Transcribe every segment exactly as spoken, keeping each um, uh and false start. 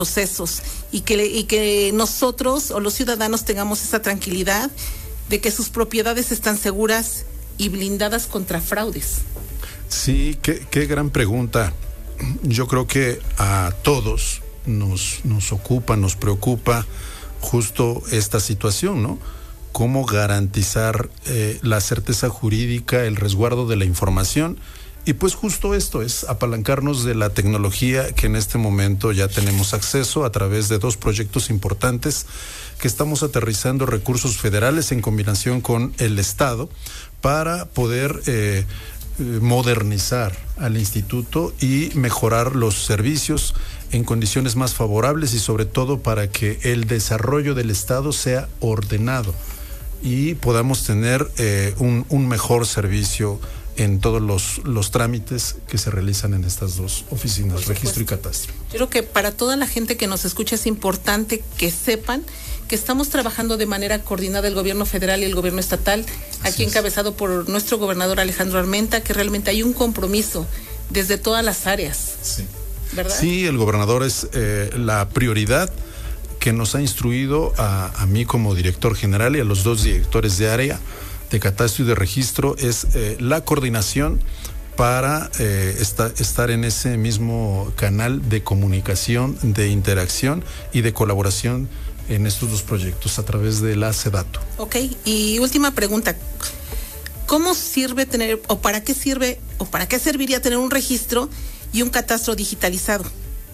procesos y que, y que nosotros o los ciudadanos tengamos esa tranquilidad de que sus propiedades están seguras y blindadas contra fraudes. Sí, qué, qué gran pregunta. Yo creo que a todos nos, nos ocupa, nos preocupa justo esta situación, ¿no? Cómo garantizar eh, la certeza jurídica, el resguardo de la información. Y pues justo esto es apalancarnos de la tecnología que en este momento ya tenemos acceso a través de dos proyectos importantes que estamos aterrizando recursos federales en combinación con el Estado para poder eh, modernizar al instituto y mejorar los servicios en condiciones más favorables y sobre todo para que el desarrollo del Estado sea ordenado y podamos tener eh, un, un mejor servicio en todos los, los trámites que se realizan en estas dos oficinas, registro y catastro. Yo creo que para toda la gente que nos escucha es importante que sepan que estamos trabajando de manera coordinada el gobierno federal y el gobierno estatal, Así aquí es. encabezado por nuestro gobernador Alejandro Armenta, que realmente hay un compromiso desde todas las áreas. Sí, ¿verdad? Sí, el gobernador es eh, la prioridad que nos ha instruido a, a mí como director general y a los dos directores de área de catastro y de registro, es eh, la coordinación para eh, esta, estar en ese mismo canal de comunicación, de interacción y de colaboración en estos dos proyectos a través de la SEDATU. Ok, y última pregunta. ¿Cómo sirve tener, o para qué sirve, o para qué serviría tener un registro y un catastro digitalizado?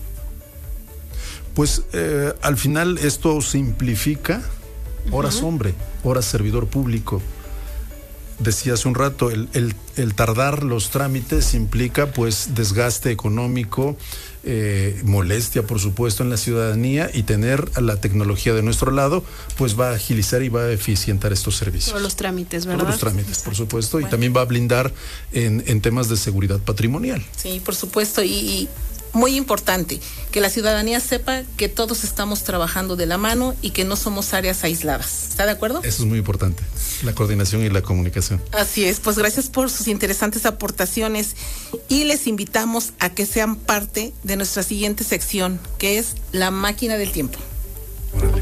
Pues eh, al final esto simplifica horas uh-huh. hombre, horas servidor público. Decía hace un rato, el, el, el tardar los trámites implica pues desgaste económico, eh, molestia por supuesto en la ciudadanía, y tener la tecnología de nuestro lado pues va a agilizar y va a eficientar estos servicios. Todos los trámites, ¿verdad? Todos los trámites, por supuesto, bueno. Y también va a blindar en, en temas de seguridad patrimonial. Sí, por supuesto, y... y... muy importante, que la ciudadanía sepa que todos estamos trabajando de la mano y que no somos áreas aisladas. ¿Está de acuerdo? Eso es muy importante, la coordinación y la comunicación. Así es, pues gracias por sus interesantes aportaciones y les invitamos a que sean parte de nuestra siguiente sección, que es La Máquina del Tiempo. Órale.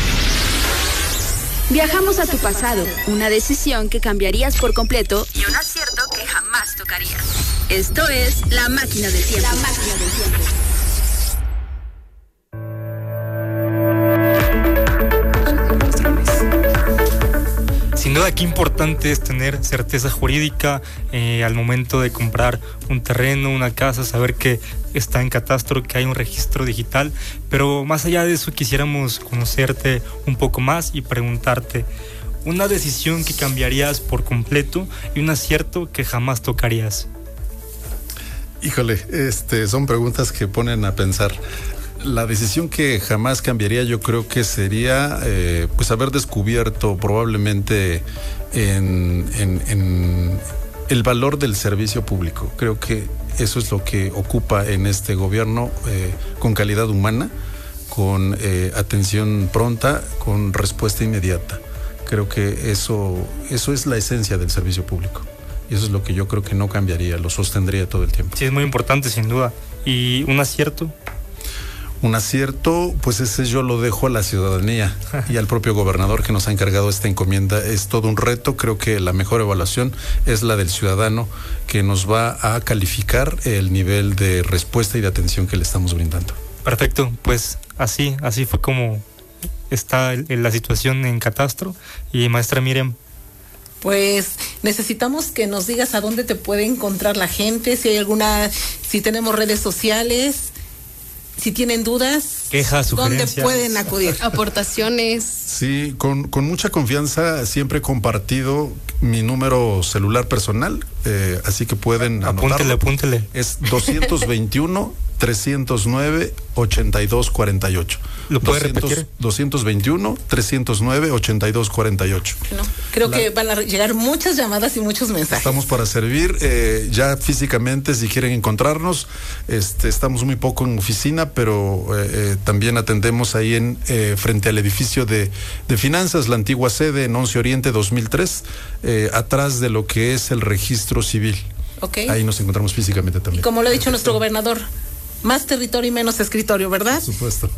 Viajamos a tu pasado, una decisión que cambiarías por completo y un acierto que jamás tocarías. Esto es La Máquina del Tiempo. La Máquina del Tiempo. Sin duda, qué importante es tener certeza jurídica eh, al momento de comprar un terreno, una casa, saber que está en catastro, que hay un registro digital. Pero más allá de eso, quisiéramos conocerte un poco más y preguntarte una decisión que cambiarías por completo y un acierto que jamás tocarías. Híjole, este, son preguntas que ponen a pensar. La decisión que jamás cambiaría, yo creo que sería eh, pues haber descubierto probablemente en, en, en el valor del servicio público. Creo que eso es lo que ocupa en este gobierno, eh, con calidad humana, con eh, atención pronta, con respuesta inmediata. Creo que eso, eso es la esencia del servicio público. Y eso es lo que yo creo que no cambiaría, lo sostendría todo el tiempo. Sí, es muy importante, sin duda. ¿Y un acierto? Un acierto, pues ese yo lo dejo a la ciudadanía y al propio gobernador que nos ha encargado esta encomienda. Es todo un reto. Creo que la mejor evaluación es la del ciudadano, que nos va a calificar el nivel de respuesta y de atención que le estamos brindando. Perfecto, pues así, así fue como está el, la situación en catastro. Y maestra Miriam, pues necesitamos que nos digas a dónde te puede encontrar la gente, si hay alguna, si tenemos redes sociales, si tienen dudas, quejas, sugerencias, ¿dónde pueden acudir? Aportaciones. Sí, con, con mucha confianza siempre he compartido mi número celular personal, eh, así que pueden apúntele, anotarlo. apúntele. Es doscientos veintiuno, trescientos nueve, ochenta y dos cuarenta y ocho. ¿Lo puede repetir? doscientos veintiuno, trescientos nueve, ochenta y dos cuarenta y ocho. No, creo La... que van a llegar muchas llamadas y muchos mensajes. Estamos para servir, eh, ya físicamente, si quieren encontrarnos. Este, estamos muy poco en oficina, pero eh, eh, también atendemos ahí en eh, frente al edificio de, de finanzas, la antigua sede en Once Oriente dos mil tres, eh, atrás de lo que es el registro civil. Okay. Ahí nos encontramos físicamente también. Y como lo ha dicho nuestro gobernador, más territorio y menos escritorio, ¿verdad? Por supuesto.